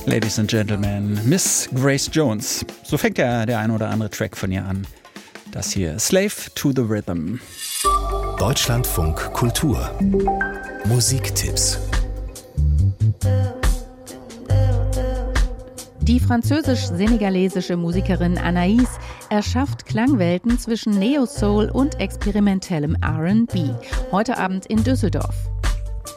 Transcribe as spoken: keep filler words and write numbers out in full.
Ladies and Gentlemen, Miss Grace Jones. So fängt ja der ein oder andere Track von ihr an. Das hier, Slave to the Rhythm. Deutschlandfunk Kultur. Musiktipps. Die französisch-senegalesische Musikerin Anaïs erschafft Klangwelten zwischen Neo-Soul und experimentellem R and B. Heute Abend in Düsseldorf.